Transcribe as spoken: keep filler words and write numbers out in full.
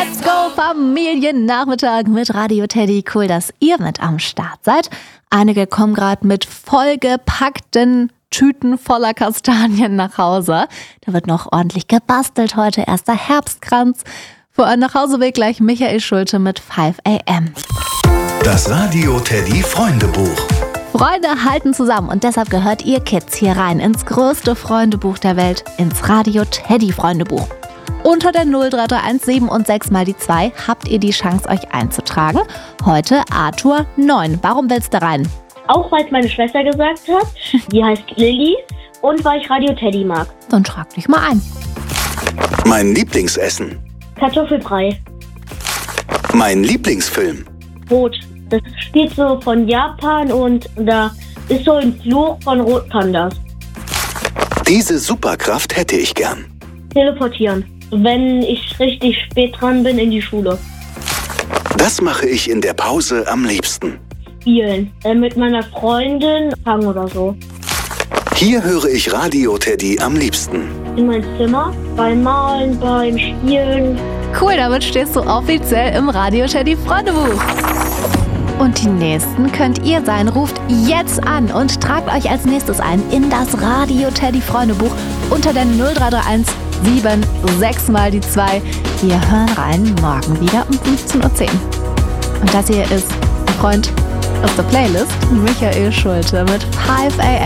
Let's go, Familiennachmittag mit Radio Teddy. Cool, dass ihr mit am Start seid. Einige kommen gerade mit vollgepackten Tüten voller Kastanien nach Hause. Da wird noch ordentlich gebastelt heute. Erster Herbstkranz. Für euren Nachhauseweg gleich Michael Schulte mit five a m. Das Radio Teddy Freundebuch. Freunde halten zusammen und deshalb gehört ihr Kids hier rein ins größte Freundebuch der Welt, ins Radio Teddy Freundebuch. Unter der null drei drei eins sieben und sechs mal die zwei habt ihr die Chance, euch einzutragen. Heute Arthur neun. Warum willst du rein? Auch weil es meine Schwester gesagt hat, die heißt Lilly, und weil ich Radio Teddy mag. Dann trag dich mal ein. Mein Lieblingsessen. Kartoffelbrei. Mein Lieblingsfilm. Rot. Das spielt so von Japan und da ist so ein Fluch von Rotpandas. Diese Superkraft hätte ich gern. Teleportieren. Wenn ich richtig spät dran bin in die Schule. Das mache ich in der Pause am liebsten. Spielen. Äh, mit meiner Freundin fangen oder so. Hier höre ich Radio Teddy am liebsten. In mein Zimmer, beim Malen, beim Spielen. Cool, damit stehst du offiziell im Radio Teddy Freundebuch. Und die Nächsten könnt ihr sein. Ruft jetzt an und tragt euch als nächstes ein in das Radio Teddy Freundebuch unter der null drei drei eins sieben sechs mal die zwei. Wir hören rein morgen wieder um fünfzehn Uhr zehn. Und das hier ist ein Freund aus der Playlist, Michael Schulte mit five a